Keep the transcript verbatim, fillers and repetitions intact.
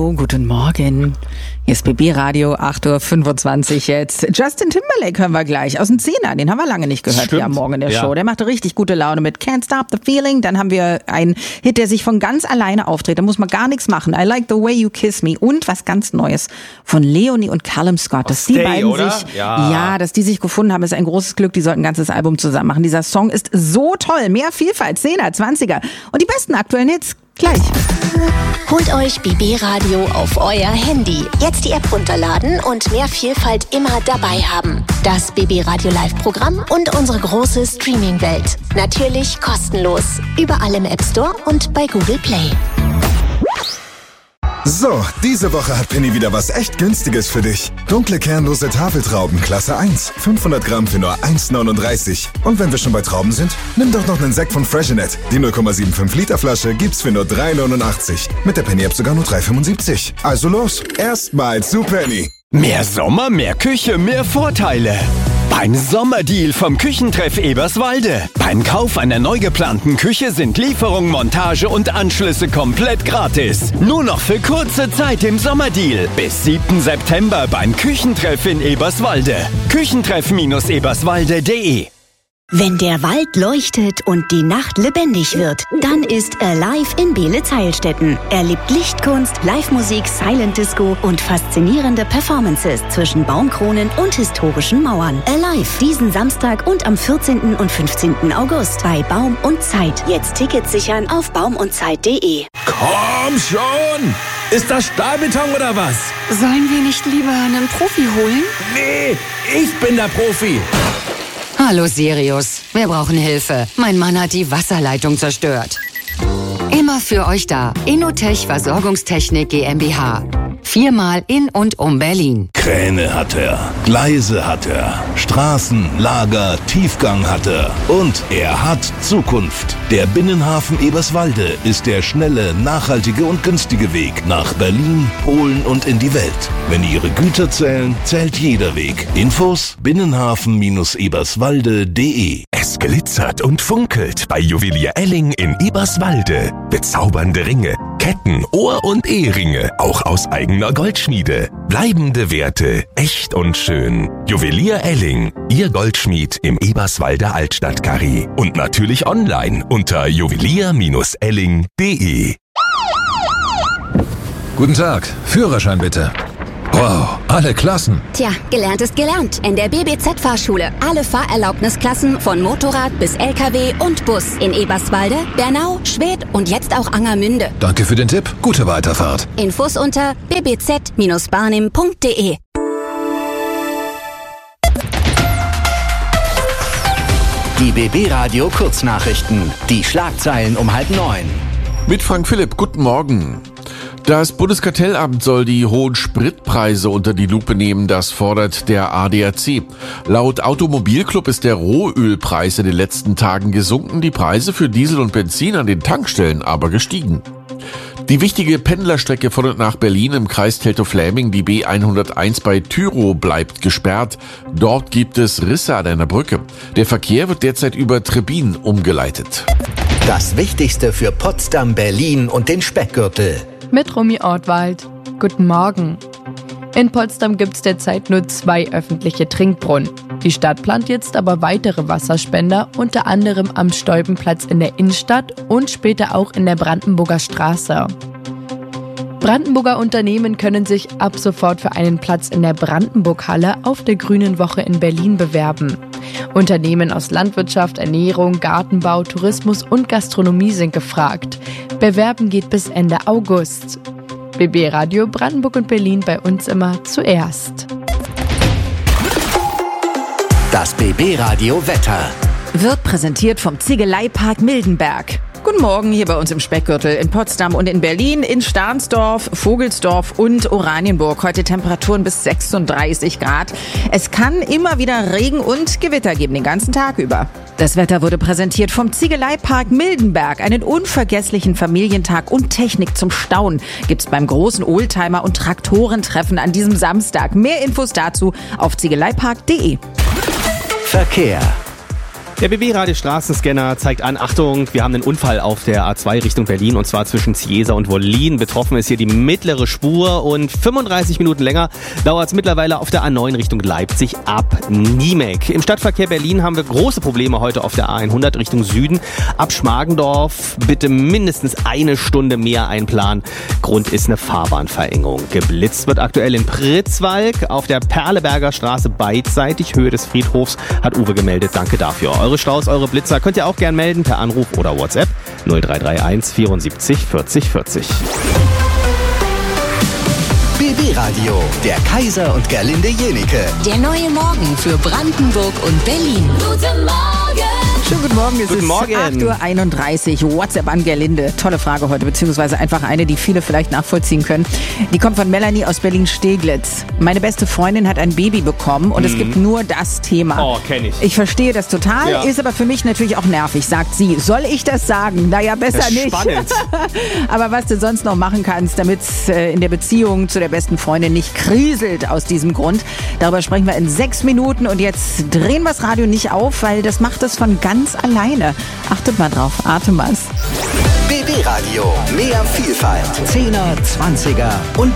Hallo, guten Morgen. Hier ist B B Radio, acht Uhr fünfundzwanzig jetzt. Justin Timberlake hören wir gleich aus dem Zehner. Den haben wir lange nicht gehört hier am Morgen in der ja. Show. Der machte richtig gute Laune mit Can't Stop the Feeling. Dann haben wir einen Hit, der sich von ganz alleine auftritt. Da muss man gar nichts machen. I Like the Way You Kiss Me. Und was ganz Neues von Leonie und Callum Scott. Dass Stay, die beiden oder? sich, ja. ja, dass die sich gefunden haben, ist ein großes Glück. Die sollten ein ganzes Album zusammen machen. Dieser Song ist so toll. Mehr Vielfalt, Zehner, Zwanziger. Und die besten aktuellen Hits gleich. Holt euch B B Radio auf euer Handy. Jetzt die App runterladen und mehr Vielfalt immer dabei haben. Das B B Radio Live-Programm und unsere große Streaming-Welt. Natürlich kostenlos. Überall im App Store und bei Google Play. So, diese Woche hat Penny wieder was echt Günstiges für dich. Dunkle kernlose Tafeltrauben, Klasse eins. fünfhundert Gramm für nur eins neununddreißig. Und wenn wir schon bei Trauben sind, nimm doch noch einen Sekt von Freshenet. Die null Komma fünfundsiebzig Liter Flasche gibt's für nur drei neunundachtzig. Mit der Penny-App sogar nur drei fünfundsiebzig. Also los, erstmal zu Penny. Mehr Sommer, mehr Küche, mehr Vorteile. Beim Sommerdeal vom Küchentreff Eberswalde. Beim Kauf einer neu geplanten Küche sind Lieferung, Montage und Anschlüsse komplett gratis. Nur noch für kurze Zeit im Sommerdeal. Bis siebten September beim Küchentreff in Eberswalde. Küchentreff Eberswalde punkt de. Wenn der Wald leuchtet und die Nacht lebendig wird, dann ist Alive in Beelitz-Heilstätten. Erlebt Lichtkunst, Live-Musik, Silent Disco und faszinierende Performances zwischen Baumkronen und historischen Mauern. Alive diesen Samstag und am vierzehnten und fünfzehnten August bei Baum und Zeit. Jetzt Tickets sichern auf baum und zeit punkt de. Komm schon! Ist das Stahlbeton oder was? Sollen wir nicht lieber einen Profi holen? Nee, ich bin der Profi. Hallo Sirius, wir brauchen Hilfe. Mein Mann hat die Wasserleitung zerstört. Immer für euch da. Innotech Versorgungstechnik GmbH. Viermal in und um Berlin. Kräne hat er, Gleise hat er, Straßen, Lager, Tiefgang hat er. Und er hat Zukunft. Der Binnenhafen Eberswalde ist der schnelle, nachhaltige und günstige Weg nach Berlin, Polen und in die Welt. Wenn Ihre Güter zählen, zählt jeder Weg. Infos binnenhafen eberswalde punkt de. Es glitzert und funkelt bei Juwelier Elling in Eberswalde. Bezaubernde Ringe, Ketten, Ohr- und Eheringe, auch aus eigener Goldschmiede. Bleibende Werte, echt und schön. Juwelier Elling, Ihr Goldschmied im Eberswalder Altstadtkarree. Und natürlich online unter juwelier Elling punkt de. Guten Tag, Führerschein bitte. Wow, alle Klassen. Tja, gelernt ist gelernt. In der B B Z-Fahrschule. Alle Fahrerlaubnisklassen von Motorrad bis L K W und Bus. In Eberswalde, Bernau, Schwedt und jetzt auch Angermünde. Danke für den Tipp. Gute Weiterfahrt. Infos unter b b z barnim punkt de. Die B B Radio Kurznachrichten. Die Schlagzeilen um halb neun. Mit Frank Philipp, guten Morgen. Das Bundeskartellamt soll die hohen Spritpreise unter die Lupe nehmen, das fordert der A D A C. Laut Automobilclub ist der Rohölpreis in den letzten Tagen gesunken, die Preise für Diesel und Benzin an den Tankstellen aber gestiegen. Die wichtige Pendlerstrecke von und nach Berlin im Kreis Teltow-Fläming, die B hunderteins bei Tyrow, bleibt gesperrt. Dort gibt es Risse an einer Brücke. Der Verkehr wird derzeit über Trebbin umgeleitet. Das Wichtigste für Potsdam, Berlin und den Speckgürtel. Mit Romy Ortwald. Guten Morgen. In Potsdam gibt's derzeit nur zwei öffentliche Trinkbrunnen. Die Stadt plant jetzt aber weitere Wasserspender, unter anderem am Stolpenplatz in der Innenstadt und später auch in der Brandenburger Straße. Brandenburger Unternehmen können sich ab sofort für einen Platz in der Brandenburg-Halle auf der Grünen Woche in Berlin bewerben. Unternehmen aus Landwirtschaft, Ernährung, Gartenbau, Tourismus und Gastronomie sind gefragt. Bewerben geht bis Ende August. B B Radio Brandenburg und Berlin bei uns immer zuerst. Das B B Radio Wetter wird präsentiert vom Ziegeleipark Mildenberg. Guten Morgen hier bei uns im Speckgürtel in Potsdam und in Berlin, in Stahnsdorf, Vogelsdorf und Oranienburg. Heute Temperaturen bis sechsunddreißig Grad. Es kann immer wieder Regen und Gewitter geben, den ganzen Tag über. Das Wetter wurde präsentiert vom Ziegeleipark Mildenberg. Einen unvergesslichen Familientag und Technik zum Staunen gibt's beim großen Oldtimer- und Traktorentreffen an diesem Samstag. Mehr Infos dazu auf ziegeleipark punkt de. Verkehr. Der B B-Radio Straßenscanner zeigt an, Achtung, wir haben einen Unfall auf der A zwei Richtung Berlin und zwar zwischen Ciesa und Wollin. Betroffen ist hier die mittlere Spur und fünfunddreißig Minuten länger dauert es mittlerweile auf der A neun Richtung Leipzig ab Niemek. Im Stadtverkehr Berlin haben wir große Probleme heute auf der A hundert Richtung Süden. Ab Schmargendorf bitte mindestens eine Stunde mehr einplanen. Grund ist eine Fahrbahnverengung. Geblitzt wird aktuell in Pritzwalk auf der Perleberger Straße beidseitig, Höhe des Friedhofs, hat Uwe gemeldet. Danke dafür. Eure Staus, eure Blitzer könnt ihr auch gern melden per Anruf oder WhatsApp null drei drei eins vierundsiebzig vierzig vierzig. B B-Radio, der Kaiser und Gerlinde Jenike. Der neue Morgen für Brandenburg und Berlin. Guten Morgen! Schönen guten Morgen, es Guten ist Morgen. acht Uhr einunddreißig. WhatsApp an Gerlinde. Tolle Frage heute, beziehungsweise einfach eine, die viele vielleicht nachvollziehen können. Die kommt von Melanie aus Berlin-Steglitz. Meine beste Freundin hat ein Baby bekommen und Mhm. es gibt nur das Thema. Oh, kenn ich. Ich verstehe das total, Ja. ist aber für mich natürlich auch nervig, sagt sie. Soll ich das sagen? Naja, besser Das ist nicht. spannend. Aber was du sonst noch machen kannst, damit es äh, in der Beziehung zu der besten Freundin nicht kriselt aus diesem Grund, darüber sprechen wir in sechs Minuten. Und jetzt drehen wir das Radio nicht auf, weil das macht es von ganz alleine. Achtet mal drauf, Artemas. B B-Radio, mehr Vielfalt. Zehner, Zwanziger und